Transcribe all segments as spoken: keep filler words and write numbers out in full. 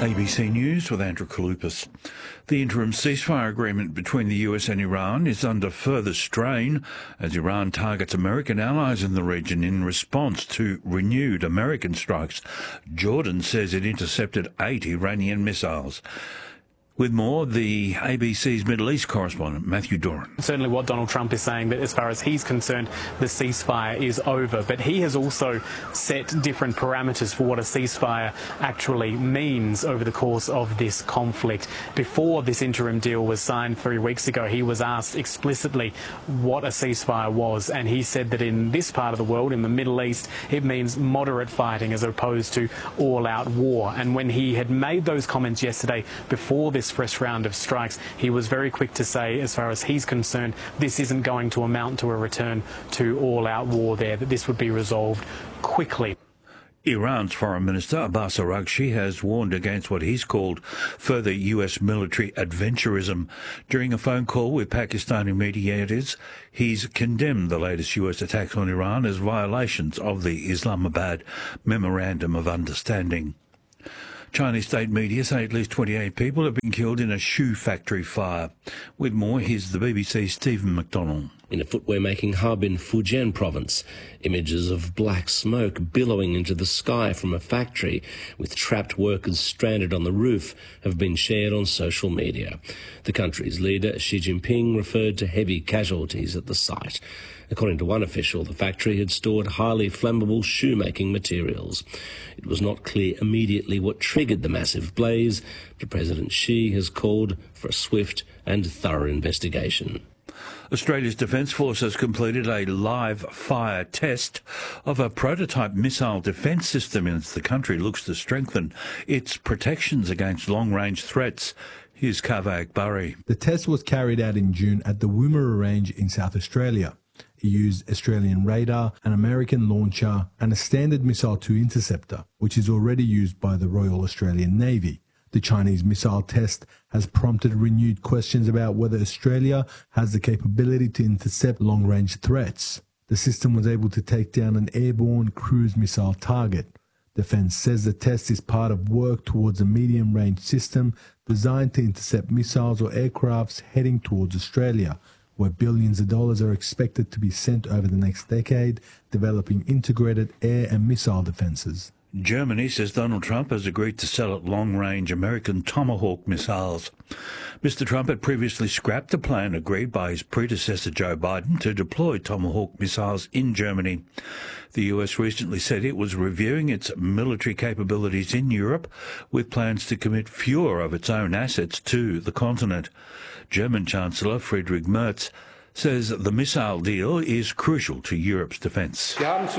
A B C News with Andrew Kalupas. The interim ceasefire agreement between the U S and Iran is under further strain as Iran targets American allies in the region in response to renewed American strikes. Jordan says it intercepted eight Iranian missiles. With more, the A B C's Middle East correspondent, Matthew Doran. Certainly what Donald Trump is saying, that as far as he's concerned, the ceasefire is over. But he has also set different parameters for what a ceasefire actually means over the course of this conflict. Before this interim deal was signed three weeks ago, he was asked explicitly what a ceasefire was. And he said that in this part of the world, in the Middle East, it means moderate fighting as opposed to all-out war. And when he had made those comments yesterday before this fresh round of strikes, he was very quick to say, as far as he's concerned, this isn't going to amount to a return to all-out war there, that this would be resolved quickly. Iran's Foreign Minister Abbas Araghchi has warned against what he's called further U S military adventurism. During a phone call with Pakistani mediators, he's condemned the latest U S attacks on Iran as violations of the Islamabad Memorandum of Understanding. Chinese state media say at least twenty-eight people have been killed in a shoe factory fire. With more, here's the B B C's Stephen McDonnell. In a footwear-making hub in Fujian province, images of black smoke billowing into the sky from a factory with trapped workers stranded on the roof have been shared on social media. The country's leader, Xi Jinping, referred to heavy casualties at the site. According to one official, the factory had stored highly flammable shoemaking materials. It was not clear immediately what triggered the massive blaze, but President Xi has called for a swift and thorough investigation. Australia's Defence Force has completed a live fire test of a prototype missile defence system as the country looks to strengthen its protections against long-range threats. Here's Kaveh Akbari. The test was carried out in June at the Woomera Range in South Australia. It used Australian radar, an American launcher and a Standard Missile two interceptor, which is already used by the Royal Australian Navy. The Chinese missile test has prompted renewed questions about whether Australia has the capability to intercept long-range threats. The system was able to take down an airborne cruise missile target. Defence says the test is part of work towards a medium-range system designed to intercept missiles or aircrafts heading towards Australia, where billions of dollars are expected to be sent over the next decade, developing integrated air and missile defences. Germany says Donald Trump has agreed to sell it long-range American Tomahawk missiles. Mister Trump had previously scrapped a plan agreed by his predecessor Joe Biden to deploy Tomahawk missiles in Germany. The U S recently said it was reviewing its military capabilities in Europe with plans to commit fewer of its own assets to the continent. German Chancellor Friedrich Merz says the missile deal is crucial to Europe's defence.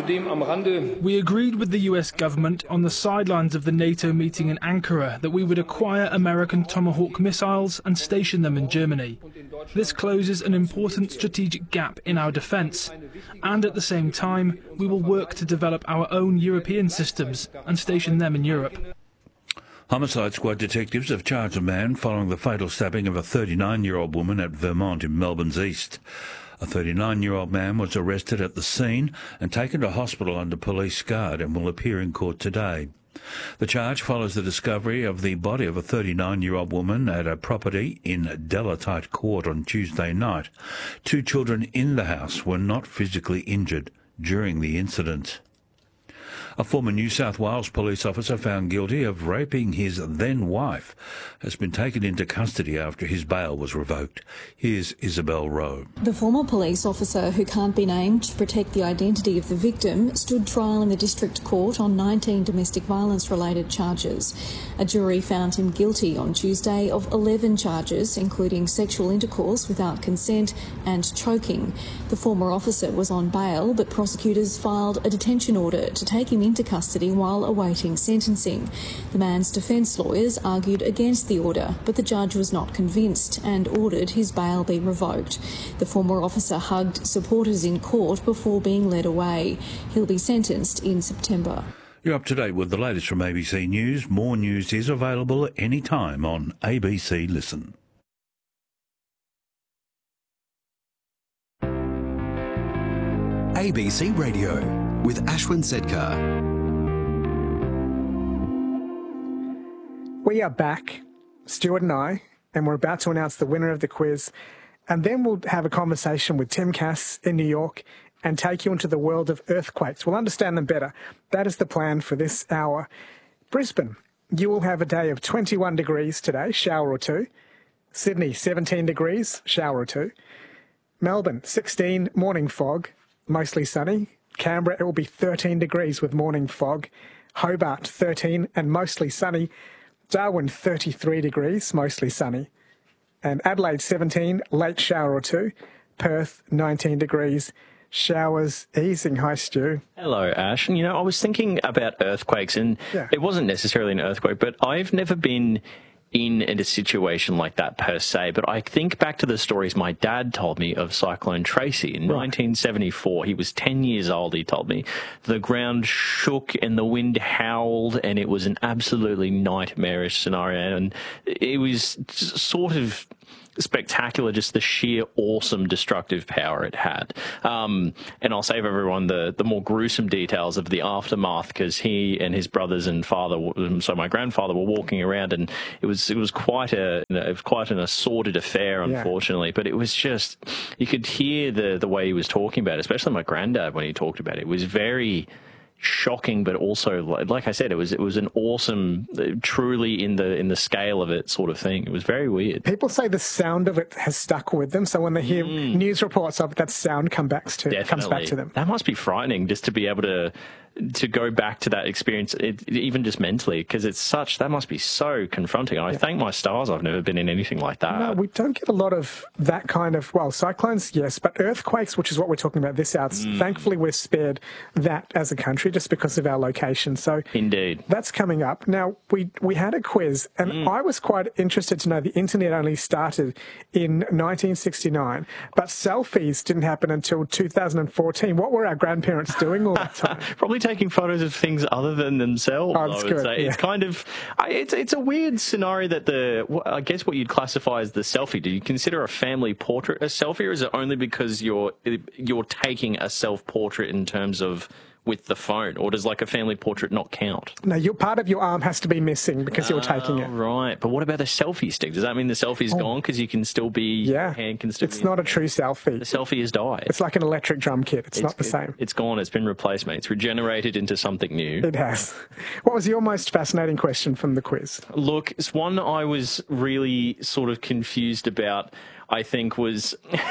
We agreed with the U S government on the sidelines of the NATO meeting in Ankara that we would acquire American Tomahawk missiles and station them in Germany. This closes an important strategic gap in our defence, and at the same time we will work to develop our own European systems and station them in Europe. Homicide Squad detectives have charged a man following the fatal stabbing of a thirty-nine-year-old woman at Vermont in Melbourne's east. A thirty-nine-year-old man was arrested at the scene and taken to hospital under police guard and will appear in court today. The charge follows the discovery of the body of a thirty-nine-year-old woman at a property in Delatite Court on Tuesday night. Two children in the house were not physically injured during the incident. A former New South Wales police officer found guilty of raping his then-wife has been taken into custody after his bail was revoked. Here's Isabel Rowe. The former police officer, who can't be named to protect the identity of the victim, stood trial in the district court on nineteen domestic violence-related charges. A jury found him guilty on Tuesday of eleven charges, including sexual intercourse without consent and choking. The former officer was on bail, but prosecutors filed a detention order to take him into custody while awaiting sentencing. The man's defence lawyers argued against the order, but the judge was not convinced and ordered his bail be revoked. The former officer hugged supporters in court before being led away. He'll be sentenced in September. You're up to date with the latest from A B C News. More news is available any time on A B C Listen. A B C Radio with Ashwin Sedkar. We are back, Stuart and I, and we're about to announce the winner of the quiz. And then we'll have a conversation with Tim Cass in New York and take you into the world of earthquakes. We'll understand them better. That is the plan for this hour. Brisbane, you will have a day of twenty-one degrees today, shower or two. Sydney, seventeen degrees, shower or two. Melbourne, sixteen, morning fog, mostly sunny. Canberra, it will be thirteen degrees with morning fog. Hobart, thirteen and mostly sunny. Darwin, thirty-three degrees, mostly sunny. And Adelaide, seventeen, late shower or two. Perth, nineteen degrees, showers easing. Hi, Stu. Hello, Ash. You know, I was thinking about earthquakes, and Yeah. it wasn't necessarily an earthquake, but I've never been in a situation like that per se. But I think back to the stories my dad told me of Cyclone Tracy in Right. nineteen seventy-four. He was ten years old, he told me. The ground shook and the wind howled, and it was an absolutely nightmarish scenario. And it was sort of spectacular, just the sheer awesome destructive power it had. Um, and I'll save everyone the, the more gruesome details of the aftermath, because he and his brothers and father, so my grandfather, were walking around, and it was it was quite a it was quite an assorted affair, unfortunately. Yeah. But it was just, you could hear the the way he was talking about it, especially my granddad when he talked about it. It was very shocking, but also, like I said, it was it was an awesome, truly in the in the scale of it sort of thing. It was very weird. People say the sound of it has stuck with them, so when they hear Mm. news reports of it, that sound come back to, Definitely. comes back to them. That must be frightening, just to be able to to go back to that experience, it, even just mentally, because it's such, that must be so confronting. I Yeah. thank my stars I've never been in anything like that. No, we don't get a lot of that kind of, well, cyclones, yes, but earthquakes, which is what we're talking about this hour, Mm. thankfully we're spared that as a country just because of our location. So Indeed. That's coming up. Now, we, we had a quiz, and Mm. I was quite interested to know the internet only started in nineteen sixty-nine, but selfies didn't happen until two thousand fourteen. What were our grandparents doing all that time? Probably taking photos of things other than themselves. Oh, that's I would good, say yeah. it's kind of, I- it's it's a weird scenario that the, I guess what you'd classify as the selfie. Do you consider a family portrait a selfie, or is it only because you're you're taking a self portrait in terms of with the phone, or does like a family portrait not count? No, your part of your arm has to be missing because you're taking it. Oh, right. But what about the selfie stick? Does that mean the selfie's Oh. gone because you can still be, Yeah, your hand can still it's be not a true selfie. The selfie has died. It's like an electric drum kit. It's, not the it- same. It's gone. It's been replaced, mate. It's regenerated into something new. It has. What was your most fascinating question from the quiz? Look, it's one I was really sort of confused about. I think was,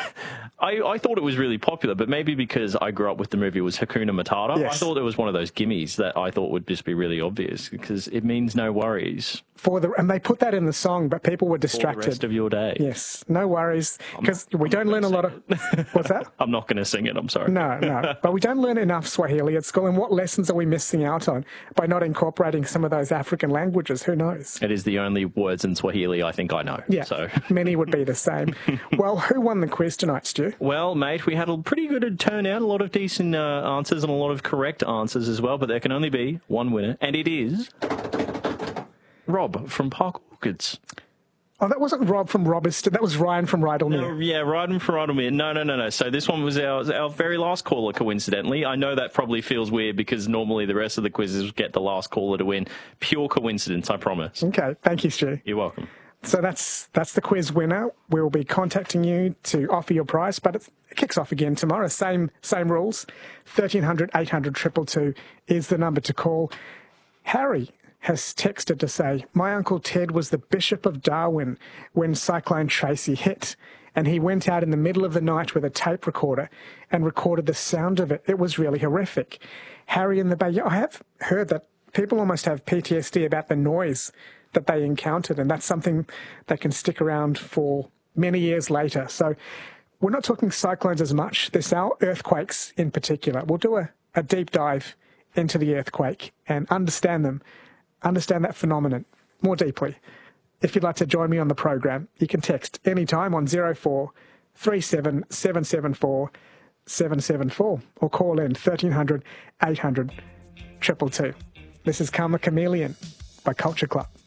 I, I thought it was really popular, but maybe because I grew up with the movie was Hakuna Matata. Yes. I thought it was one of those gimmies that I thought would just be really obvious because it means no worries For the and they put that in the song, but people were for the distracted. rest of your day. Yes, no worries, because we don't learn a lot of. What's that? I'm not going to sing it. I'm sorry. No, no. But we don't learn enough Swahili at school. And what lessons are we missing out on by not incorporating some of those African languages? Who knows? It is the only words in Swahili I think I know. Yeah, So. many would be the same. Well, who won the quiz tonight, Stu? Well, mate, we had a pretty good turnout, a lot of decent uh, answers and a lot of correct answers as well, but there can only be one winner, and it is Rob from Park Orchids. Oh, that wasn't Rob from Robiston. That was Ryan from Rydalmere. No, yeah, Ryden from Rydalmere. No, no, no, no. So this one was our, our very last caller, coincidentally. I know that probably feels weird because normally the rest of the quizzes get the last caller to win. Pure coincidence, I promise. Okay, thank you, Stu. You're welcome. So that's that's the quiz winner. We'll be contacting you to offer your prize, but it kicks off again tomorrow. Same same rules. thirteen hundred, eight hundred, two two two is the number to call. Harry has texted to say, my Uncle Ted was the Bishop of Darwin when Cyclone Tracy hit, and he went out in the middle of the night with a tape recorder and recorded the sound of it. It was really horrific. Harry in the Bay, I have heard that people almost have P T S D about the noise that they encountered, and that's something that can stick around for many years later. So we're not talking cyclones as much. There's our earthquakes in particular. We'll do a, a deep dive into the earthquake and understand them, understand that phenomenon more deeply. If you'd like to join me on the program, you can text anytime on zero four three seven seven seven four seven seven four or call in thirteen hundred, eight hundred, two two two. This is Karma Chameleon by Culture Club.